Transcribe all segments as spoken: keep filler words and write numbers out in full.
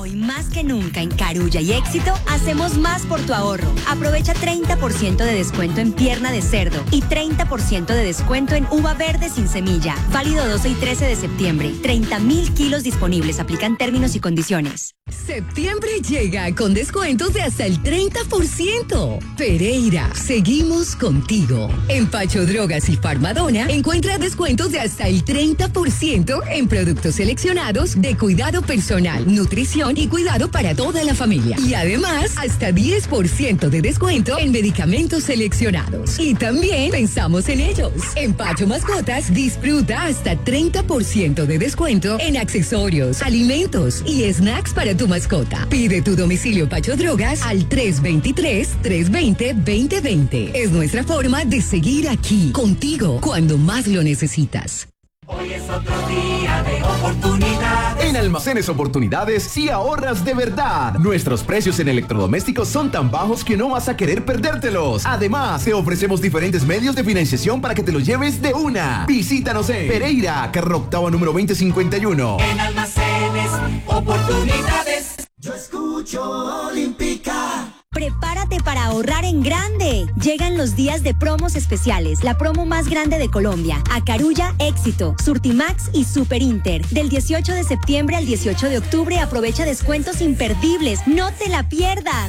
Hoy más que nunca en Carulla y Éxito hacemos más por tu ahorro. Aprovecha treinta por ciento de descuento en pierna de cerdo y treinta por ciento de descuento en uva verde sin semilla. Válido doce y trece de septiembre. treinta mil kilos disponibles. Aplican términos y condiciones. Septiembre llega con descuentos de hasta el treinta por ciento. Pereira, seguimos contigo. En Pacho Drogas y Farmadona encuentra descuentos de hasta el treinta por ciento en productos seleccionados de cuidado personal, nutrición y cuidado para toda la familia. Y además, hasta diez por ciento de descuento en medicamentos seleccionados. Y también pensamos en ellos. En Pacho Mascotas, disfruta hasta treinta por ciento de descuento en accesorios, alimentos y snacks para tu mascota. Pide tu domicilio Pacho Drogas al tres dos tres, tres dos cero, dos cero dos cero. Es nuestra forma de seguir aquí, contigo, cuando más lo necesitas. Hoy es otro día de oportunidades. En Almacenes Oportunidades sí ahorras de verdad. Nuestros precios en electrodomésticos son tan bajos que no vas a querer perdértelos. Además, te ofrecemos diferentes medios de financiación para que te los lleves de una. Visítanos en Pereira, carrera octava número veinte cincuenta y uno. En Almacenes Oportunidades. Yo escucho Olímpica. Prepárate para ahorrar en grande. Llegan los días de promos especiales, la promo más grande de Colombia. A Carulla, Éxito, Surtimax y Super Inter. Del dieciocho de septiembre al dieciocho de octubre aprovecha descuentos imperdibles. ¡No te la pierdas!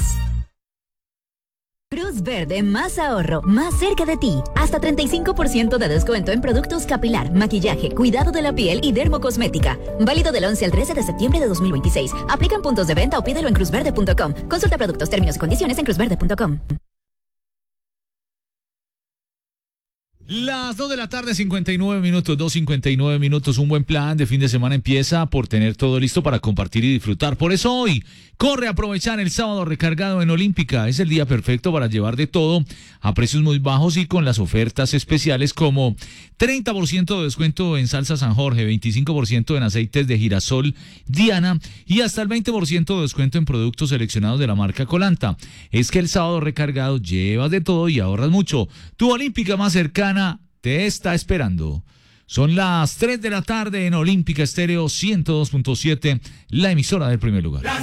Cruz Verde, más ahorro, más cerca de ti. Hasta treinta y cinco por ciento de descuento en productos capilar, maquillaje, cuidado de la piel y dermocosmética. Válido del once al trece de septiembre de dos mil veintiséis. Aplican puntos de venta o pídelo en cruz verde punto com. Consulta productos, términos y condiciones en cruz verde punto com. Las dos de la tarde, cincuenta y nueve minutos, dos cincuenta y nueve minutos. Un buen plan de fin de semana empieza por tener todo listo para compartir y disfrutar. Por eso hoy, corre a aprovechar el sábado recargado en Olímpica. Es el día perfecto para llevar de todo a precios muy bajos y con las ofertas especiales como treinta por ciento de descuento en salsa San Jorge, veinticinco por ciento en aceites de girasol Diana y hasta el veinte por ciento de descuento en productos seleccionados de la marca Colanta. Es que el sábado recargado llevas de todo y ahorras mucho. Tu Olímpica más cercana te está esperando. Son las tres de la tarde en Olímpica Estéreo ciento dos punto siete, la emisora del primer lugar. Las